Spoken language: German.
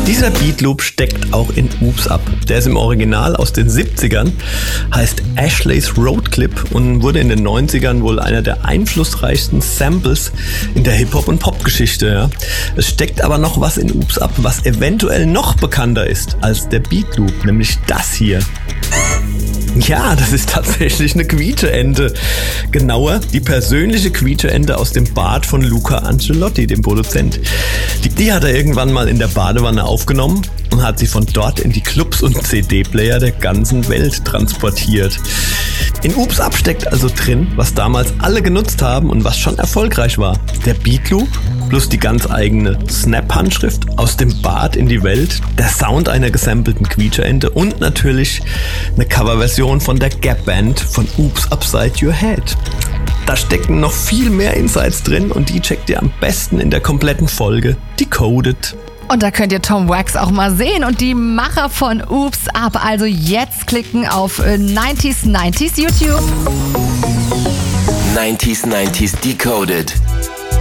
Dieser Beatloop steckt auch in Oops Up. Der ist im Original aus den 70ern, heißt Ashley's Road Clip und wurde in den 90ern wohl einer der einflussreichsten Samples in der Hip-Hop- und Pop-Geschichte. Ja. Es steckt aber noch was in Oops Up, was eventuell noch bekannter ist als der Beatloop, nämlich das hier. Ja, das ist tatsächlich eine Quietscheente. Genauer, die persönliche Quietscheente aus dem Bad von Luca Ancelotti, dem Produzent. Die hat er irgendwann mal in der Badewanne aufgenommen und hat sie von dort in die Clubs und CD-Player der ganzen Welt transportiert. In Oops Up steckt also drin, was damals alle genutzt haben und was schon erfolgreich war. Der Beatloop plus die ganz eigene Snap-Handschrift aus dem Bad in die Welt, der Sound einer gesampelten Quietscheente und natürlich eine Coverversion von der Gap Band von Oops Upside Your Head. Da stecken noch viel mehr Insights drin und die checkt ihr am besten in der kompletten Folge Decoded. Und da könnt ihr Tom Wax auch mal sehen und die Macher von Oops Up. Also jetzt klicken auf 90s YouTube. 90s Decoded.